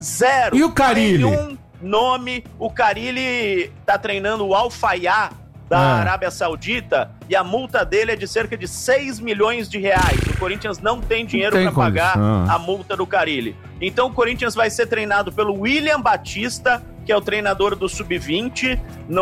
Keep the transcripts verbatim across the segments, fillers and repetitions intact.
Zero. E o Carille? Nenhum nome. O Carille tá treinando o Al-Fayha da Ah. Arábia Saudita e a multa dele é de cerca de seis milhões de reais. O Corinthians não tem dinheiro tem para pagar condição. a multa do Carille. Então o Corinthians vai ser treinado pelo William Batista, que é o treinador do sub vinte,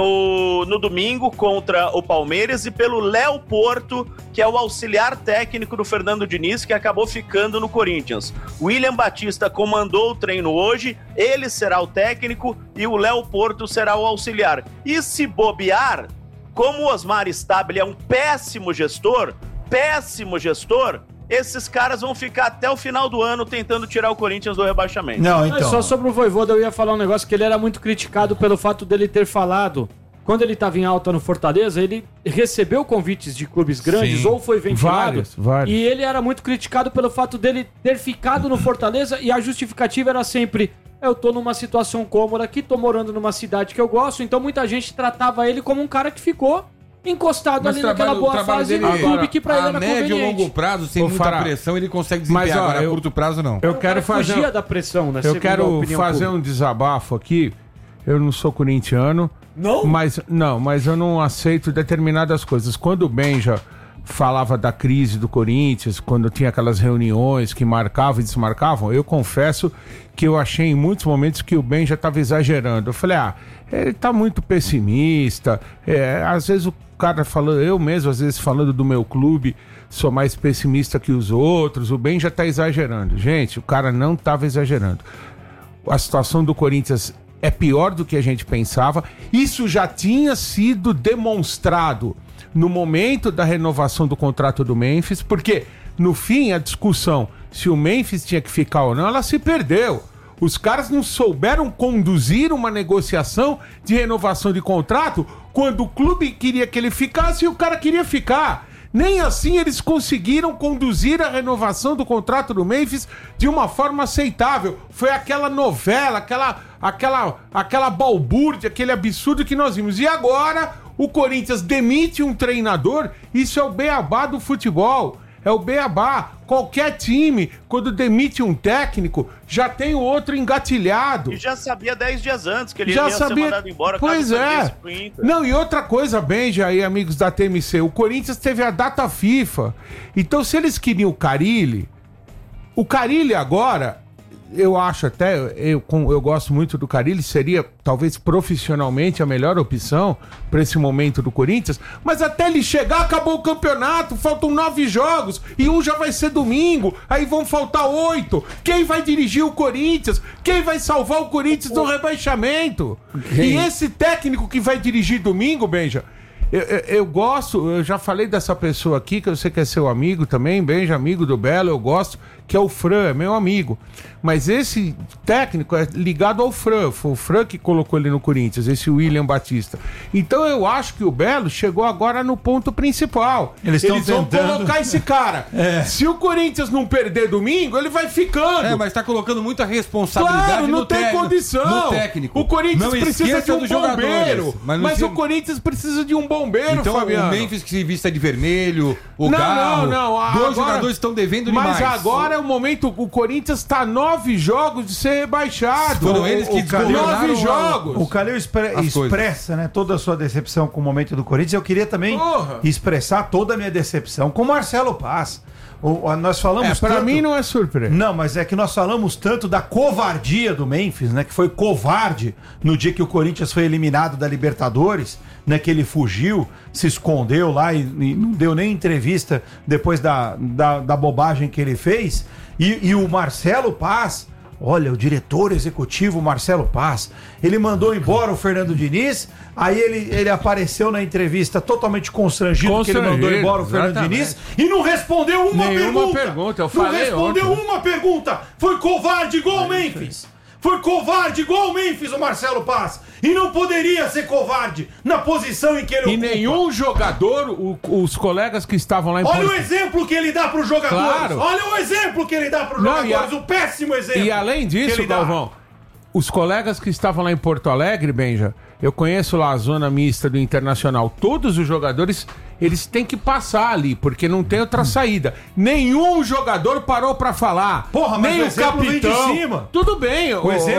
no, no domingo contra o Palmeiras, e pelo Léo Porto, que é o auxiliar técnico do Fernando Diniz, que acabou ficando no Corinthians. William Batista comandou o treino hoje, ele será o técnico e o Léo Porto será o auxiliar. E se bobear, como o Osmar Stabile é um péssimo gestor, péssimo gestor, esses caras vão ficar até o final do ano tentando tirar o Corinthians do rebaixamento. Não, Mas então. só sobre o Vojvoda eu ia falar um negócio que ele era muito criticado pelo fato dele ter falado. Quando ele estava em alta no Fortaleza, ele recebeu convites de clubes grandes. Sim. Ou foi ventilado. Vários, vários. E ele era muito criticado pelo fato dele ter ficado no Fortaleza e a justificativa era sempre: eu tô numa situação cômoda aqui, tô morando numa cidade que eu gosto, então muita gente tratava ele como um cara que ficou encostado Mas ali trabalho- naquela o boa trabalho fase dele- no clube que pra ele A era médio e conveniente. longo prazo, sem Ô, muita Fará, pressão, ele consegue desempenhar. mas, ó, Agora, eu- a curto prazo, não. Eu quero fazer. Fugia da pressão, né? Eu segundo a quero opinião fazer pública. um desabafo aqui. Eu não sou corintiano. Não? Mas, não, mas eu não aceito determinadas coisas. Quando o Benja falava da crise do Corinthians, quando tinha aquelas reuniões que marcavam e desmarcavam, eu confesso que eu achei em muitos momentos que o Benja estava exagerando. Eu falei, ah, ele tá muito pessimista. É, às vezes o cara falando, eu mesmo, às vezes falando do meu clube, sou mais pessimista que os outros. O Benja tá exagerando. Gente, o cara não estava exagerando. A situação do Corinthians é pior do que a gente pensava. Isso já tinha sido demonstrado no momento da renovação do contrato do Memphis, porque no fim a discussão se o Memphis tinha que ficar ou não, ela se perdeu. Os caras não souberam conduzir uma negociação de renovação de contrato quando o clube queria que ele ficasse e o cara queria ficar. Nem assim eles conseguiram conduzir a renovação do contrato do Memphis de uma forma aceitável. Foi aquela novela, aquela, aquela, aquela balbúrdia, aquele absurdo que nós vimos. E agora o Corinthians demite um treinador. Isso é o beabá do futebol. É o beabá. Qualquer time, quando demite um técnico, já tem o outro engatilhado. E já sabia dez dias antes que ele Já ia sabia... ser mandado embora. Pois caso é. perdesse pro Inter. Não, e outra coisa, Benja aí, amigos da T M C, o Corinthians teve a data FIFA. Então, se eles queriam o Carille, o Carille agora, eu acho até, eu, com- eu gosto muito do Carille, seria talvez profissionalmente a melhor opção para esse momento do Corinthians, mas até ele chegar, acabou o campeonato, faltam nove jogos, e um já vai ser domingo, aí vão faltar oito. Quem vai dirigir o Corinthians? Quem vai salvar o Corinthians do rebaixamento? E esse técnico que vai dirigir domingo, Benja, eu, eu, eu gosto, eu já falei dessa pessoa aqui, que você quer ser seu amigo também, Benja, amigo do Belo, eu gosto, que é o Fran, é meu amigo. Mas esse técnico é ligado ao Fran, foi o Fran que colocou ele no Corinthians, esse William Batista. Então eu acho que o Belo chegou agora no ponto principal. Eles estão vão tentando- colocar esse cara. É. Se o Corinthians não perder domingo, ele vai ficando. É, mas tá colocando muita responsabilidade Claro, não no tem técnico, condição. no técnico. O Corinthians Não precisa esqueça de um dos bombeiro. jogadores, Mas, mas não o Corinthians precisa de um bombeiro, Então Fabiano. o Memphis que se vista de vermelho, o não, Galo, não, não. dois Agora- jogadores estão devendo demais. Mas agora é o momento, o Corinthians tá nove jogos de ser rebaixado. Foram eles que desgovernaram nove jogos. O Calil expre- As expressa, né, toda a sua decepção com o momento do Corinthians. Eu queria também Porra. expressar toda a minha decepção com o Marcelo Paz. O, o- nós falamos É, pra tanto- mim não é surpresa. Não, mas é que nós falamos tanto da covardia do Memphis, né? Que foi covarde no dia que o Corinthians foi eliminado da Libertadores, né? Que ele fugiu, se escondeu lá e, e não deu nem entrevista depois da, da, da bobagem que ele fez. E, e o Marcelo Paz, olha, o diretor executivo Marcelo Paz, ele mandou embora o Fernando Diniz, aí ele, ele apareceu na entrevista totalmente constrangido, que ele mandou Constrangido, embora o Fernando exatamente. Diniz e não respondeu uma Nenhuma pergunta. pergunta, eu não falei respondeu ontem. uma pergunta. Foi covarde igual o Memphis. Foi covarde igual o Memphis, o Marcelo Paz. E não poderia ser covarde na posição em que ele E ocupa. nenhum jogador, o- os colegas que estavam lá em Olha o Porto- exemplo que ele dá para os jogadores. Claro. Olha o exemplo que ele dá para os Não, e jogadores. a- O péssimo exemplo. E além que disso, ele dá. Galvão, os colegas que estavam lá em Porto Alegre, Benja, Eu conheço lá a zona mista do Internacional. Todos os jogadores, eles têm que passar ali, porque não tem outra saída. Nenhum jogador parou pra falar. Porra, mas nem o o exemplo vem de capitão. cima. Tudo bem. O exemplo